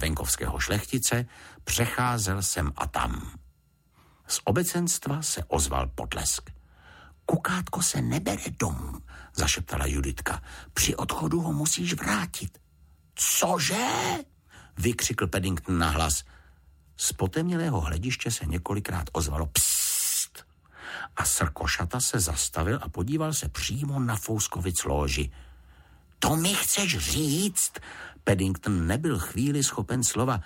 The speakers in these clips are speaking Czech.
venkovského šlechtice, přecházel sem a tam. Z obecenstva se ozval potlesk. Kukátko se nebere domů, zašeptala Juditka. Při odchodu ho musíš vrátit. Cože? Vykřikl Paddington nahlas. Z potemnělého hlediště se několikrát ozvalo psst. A Sir Košata se zastavil a podíval se přímo na Fouskovic lóži. To mi chceš říct? Paddington nebyl chvíli schopen slova.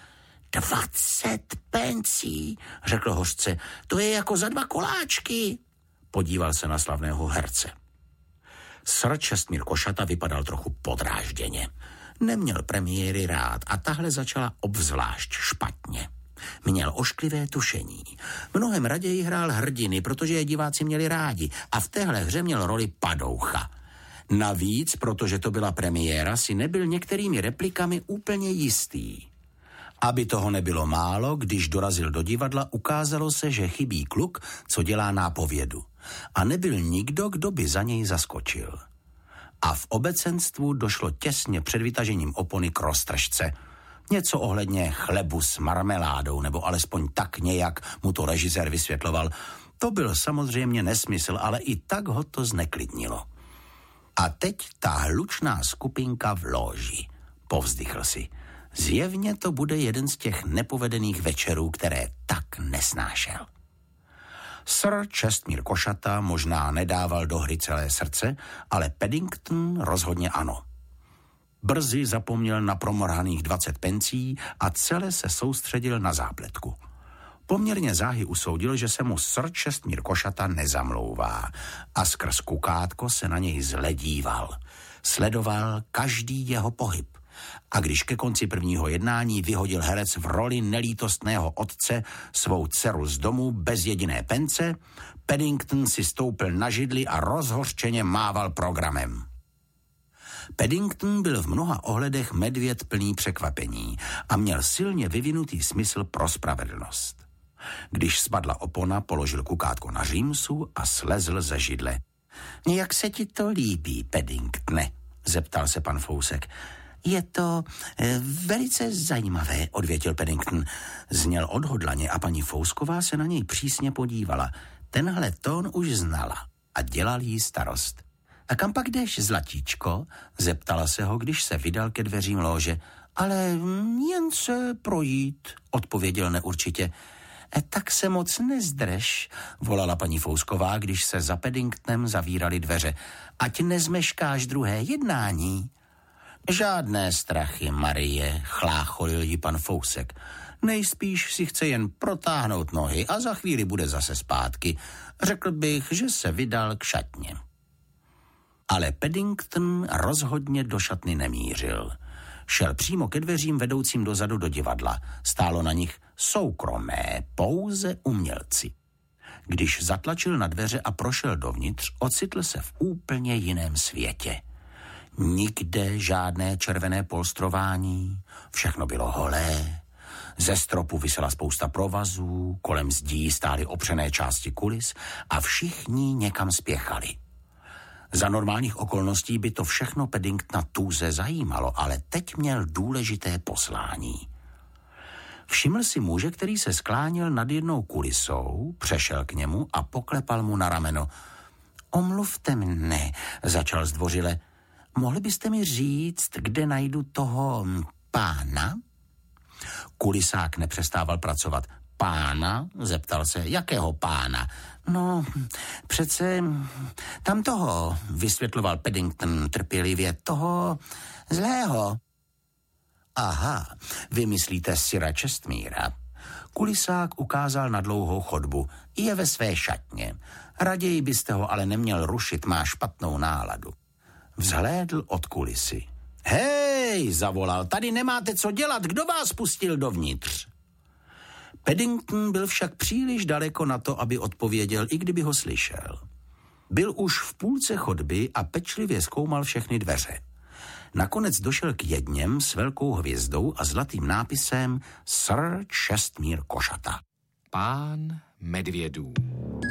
20 pencí, řekl hořce. To je jako za 2 koláčky. Podíval se na slavného herce. Sir Čestmír Košata vypadal trochu podrážděně. Neměl premiéry rád a tahle začala obzvlášť špatně. Měl ošklivé tušení. Mnohem raději hrál hrdiny, protože je diváci měli rádi a v téhle hře měl roli padoucha. Navíc, protože to byla premiéra, si nebyl některými replikami úplně jistý. Aby toho nebylo málo, když dorazil do divadla, ukázalo se, že chybí kluk, co dělá nápovědu. A nebyl nikdo, kdo by za něj zaskočil. A v obecenstvu došlo těsně před vytažením opony k roztržce. Něco ohledně chlebu s marmeládou, nebo alespoň tak nějak mu to režisér vysvětloval. To byl samozřejmě nesmysl, ale i tak ho to zneklidnilo. A teď ta hlučná skupinka v lóži. Povzdychl si. Zjevně to bude jeden z těch nepovedených večerů, které tak nesnášel. Sir Čestmír Košata možná nedával do hry celé srdce, ale Paddington rozhodně ano. Brzy zapomněl na promrhaných 20 pencí a celé se soustředil na zápletku. Poměrně záhy usoudil, že se mu Sir Čestmír Košata nezamlouvá a skrz kukátko se na něj zledíval. Sledoval každý jeho pohyb. A když ke konci prvního jednání vyhodil herec v roli nelítostného otce svou dceru z domu bez jediné pence, Paddington si stoupil na židli a rozhořčeně mával programem. Paddington byl v mnoha ohledech medvěd plný překvapení a měl silně vyvinutý smysl pro spravedlnost. Když spadla opona, položil kukátko na římsu a slezl ze židle. Jak se ti to líbí, Paddingtone? Zeptal se pan Fousek. Je to velice zajímavé, odvětil Paddington. Zněl odhodlaně a paní Fousková se na něj přísně podívala. Tenhle tón už znala a dělal jí starost. A kam pak jdeš, zlatíčko? Zeptala se ho, když se vydal ke dveřím lóže. Ale jen se projít, odpověděl neurčitě. Tak se moc nezdrž, volala paní Fousková, když se za Paddingtonem zavíraly dveře. Ať nezmeškáš druhé jednání. Žádné strachy, Marie, chlácholil ji pan Fousek. Nejspíš si chce jen protáhnout nohy a za chvíli bude zase zpátky. Řekl bych, že se vydal k šatně. Ale Paddington rozhodně do šatny nemířil. Šel přímo ke dveřím vedoucím dozadu do divadla. Stálo na nich soukromé, pouze umělci. Když zatlačil na dveře a prošel dovnitř, ocitl se v úplně jiném světě. Nikde žádné červené polstrování, všechno bylo holé. Ze stropu visela spousta provazů, kolem zdí stály opřené části kulis a všichni někam spěchali. Za normálních okolností by to všechno Paddingtona tůze zajímalo, ale teď měl důležité poslání. Všiml si muže, který se skláněl nad jednou kulisou, přešel k němu a poklepal mu na rameno. Omluvte mne, začal zdvořile. Mohli byste mi říct, kde najdu toho pána? Kulisák nepřestával pracovat. Pána? Zeptal se. Jakého pána? No, přece tam toho, vysvětloval Paddington trpělivě, toho zlého. Aha, vymyslíte Sira Čestmíra. Kulisák ukázal na dlouhou chodbu. Je ve své šatně. Raději byste ho ale neměl rušit, má špatnou náladu. Vzhlédl od kulisy. Hej, zavolal, tady nemáte co dělat, kdo vás pustil dovnitř? Paddington byl však příliš daleko na to, aby odpověděl, i kdyby ho slyšel. Byl už v půlce chodby a pečlivě zkoumal všechny dveře. Nakonec došel k jedněm s velkou hvězdou a zlatým nápisem Sir Čestmír Košata. Pán medvědů.